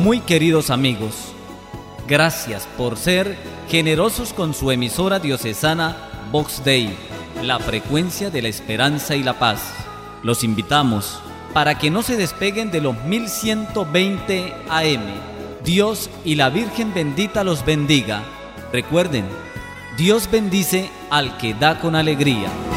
Muy queridos amigos, gracias por ser generosos con su emisora diocesana Vox Dei, la frecuencia de la esperanza y la paz. Los invitamos para que no se despeguen de los 1120 AM. Dios y la Virgen bendita los bendiga. Recuerden, Dios bendice al que da con alegría.